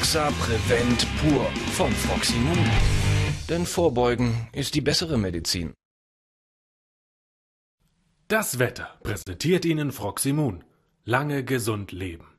Froxa Prevent pur von Froximun. Denn Vorbeugen ist die bessere Medizin. Das Wetter präsentiert Ihnen Froximun. Lange gesund leben.